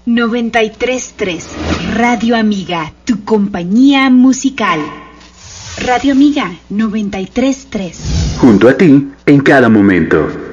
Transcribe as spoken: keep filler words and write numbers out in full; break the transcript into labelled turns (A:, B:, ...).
A: noventa y tres punto tres Radio Amiga, tu compañía musical. Radio Amiga noventa y tres punto tres.
B: Junto a ti en cada momento.